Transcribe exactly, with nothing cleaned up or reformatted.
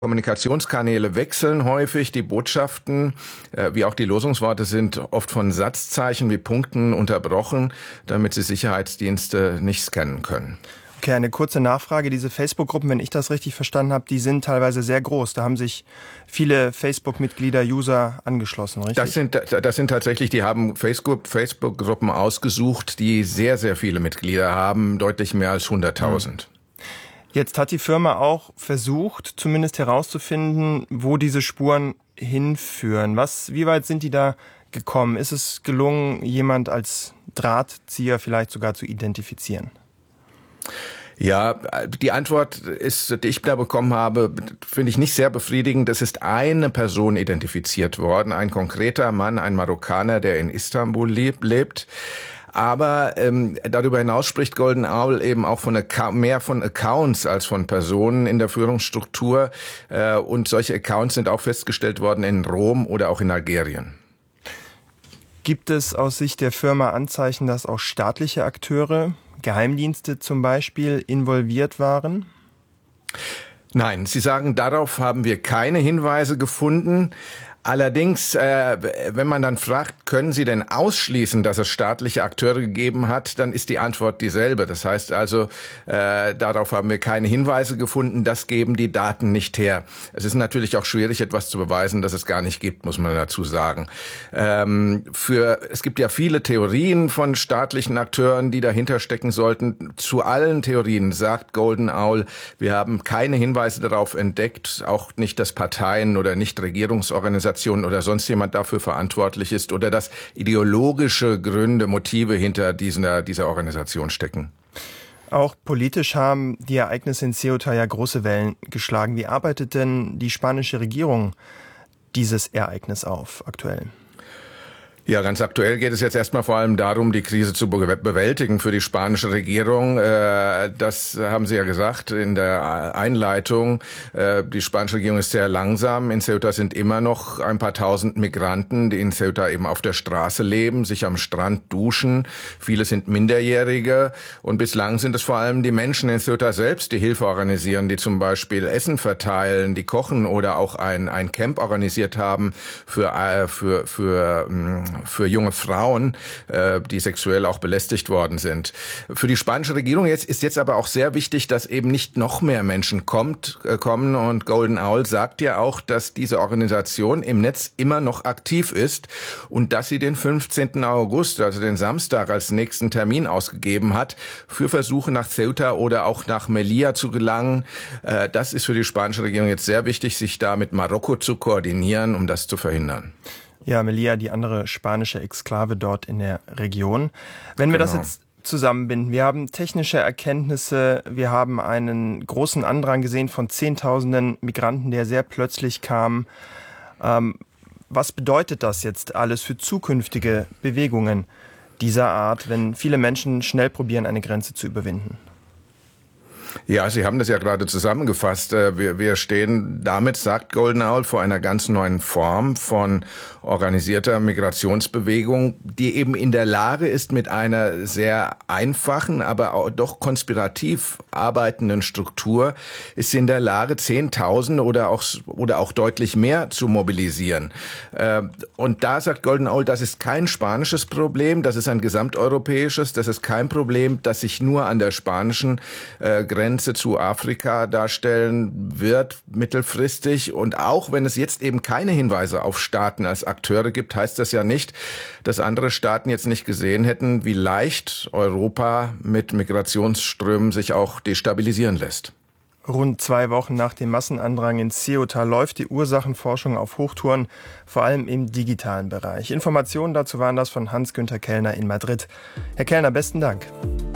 Kommunikationskanäle wechseln häufig, die Botschaften äh, wie auch die Losungsworte sind oft von Satzzeichen wie Punkten unterbrochen, damit sie Sicherheitsdienste nicht scannen können. Okay, eine kurze Nachfrage. Diese Facebook-Gruppen, wenn ich das richtig verstanden habe, die sind teilweise sehr groß. Da haben sich viele Facebook-Mitglieder, User angeschlossen, richtig? Das sind, das sind tatsächlich, die haben Facebook, Facebook-Gruppen ausgesucht, die sehr, sehr viele Mitglieder haben, deutlich mehr als hunderttausend. Hm. Jetzt hat die Firma auch versucht, zumindest herauszufinden, wo diese Spuren hinführen. Was, wie weit sind die da gekommen? Ist es gelungen, jemand als Drahtzieher vielleicht sogar zu identifizieren? Ja, die Antwort ist, die ich da bekommen habe, finde ich nicht sehr befriedigend. Es ist eine Person identifiziert worden, ein konkreter Mann, ein Marokkaner, der in Istanbul lebt. Aber ähm, darüber hinaus spricht Golden Owl eben auch von mehr von Accounts als von Personen in der Führungsstruktur. Äh, und solche Accounts sind auch festgestellt worden in Rom oder auch in Algerien. Gibt es aus Sicht der Firma Anzeichen, dass auch staatliche Akteure, Geheimdienste zum Beispiel, involviert waren? Nein, Sie sagen, darauf haben wir keine Hinweise gefunden. Allerdings, äh, wenn man dann fragt, können Sie denn ausschließen, dass es staatliche Akteure gegeben hat, dann ist die Antwort dieselbe. Das heißt also, äh, darauf haben wir keine Hinweise gefunden, das geben die Daten nicht her. Es ist natürlich auch schwierig, etwas zu beweisen, das es gar nicht gibt, muss man dazu sagen. Ähm, für, es gibt ja viele Theorien von staatlichen Akteuren, die dahinter stecken sollten. Zu allen Theorien sagt Golden Owl, wir haben keine Hinweise darauf entdeckt, auch nicht, dass Parteien oder Nichtregierungsorganisationen oder sonst jemand dafür verantwortlich ist oder dass ideologische Gründe, Motive hinter dieser, dieser Organisation stecken. Auch politisch haben die Ereignisse in Ceuta ja große Wellen geschlagen. Wie arbeitet denn die spanische Regierung dieses Ereignis auf aktuell? Ja, ganz aktuell geht es jetzt erstmal vor allem darum, die Krise zu bewältigen für die spanische Regierung. Das haben Sie ja gesagt in der Einleitung. Die spanische Regierung ist sehr langsam. In Ceuta sind immer noch ein paar tausend Migranten, die in Ceuta eben auf der Straße leben, sich am Strand duschen. Viele sind Minderjährige und bislang sind es vor allem die Menschen in Ceuta selbst, die Hilfe organisieren, die zum Beispiel Essen verteilen, die kochen oder auch ein, ein Camp organisiert haben für, für, für, für junge Frauen, äh, die sexuell auch belästigt worden sind. Für die spanische Regierung jetzt ist jetzt aber auch sehr wichtig, dass eben nicht noch mehr Menschen kommt, äh, kommen. Und Golden Owl sagt ja auch, dass diese Organisation im Netz immer noch aktiv ist und dass sie den fünfzehnten August, also den Samstag, als nächsten Termin ausgegeben hat, für Versuche nach Ceuta oder auch nach Melilla zu gelangen. Äh, das ist für die spanische Regierung jetzt sehr wichtig, sich da mit Marokko zu koordinieren, um das zu verhindern. Ja, Melilla, die andere spanische Exklave dort in der Region. Wenn wir genau. das jetzt zusammenbinden, wir haben technische Erkenntnisse, wir haben einen großen Andrang gesehen von Zehntausenden Migranten, der sehr plötzlich kam. Ähm, was bedeutet das jetzt alles für zukünftige Bewegungen dieser Art, wenn viele Menschen schnell probieren, eine Grenze zu überwinden? Ja, Sie haben das ja gerade zusammengefasst. Wir, wir stehen damit, sagt Golden Owl, vor einer ganz neuen Form von organisierter Migrationsbewegung, die eben in der Lage ist, mit einer sehr einfachen, aber auch doch konspirativ arbeitenden Struktur, ist sie in der Lage, Zehntausende oder auch, oder auch deutlich mehr zu mobilisieren. Und da sagt Golden Owl, das ist kein spanisches Problem, das ist ein gesamteuropäisches, das ist kein Problem, das sich nur an der spanischen Grenze Grenze zu Afrika darstellen wird, mittelfristig. Und auch wenn es jetzt eben keine Hinweise auf Staaten als Akteure gibt, heißt das ja nicht, dass andere Staaten jetzt nicht gesehen hätten, wie leicht Europa mit Migrationsströmen sich auch destabilisieren lässt. Rund zwei Wochen nach dem Massenandrang in Ceuta läuft die Ursachenforschung auf Hochtouren, vor allem im digitalen Bereich. Informationen dazu waren das von Hans-Günther Kellner in Madrid. Herr Kellner, besten Dank.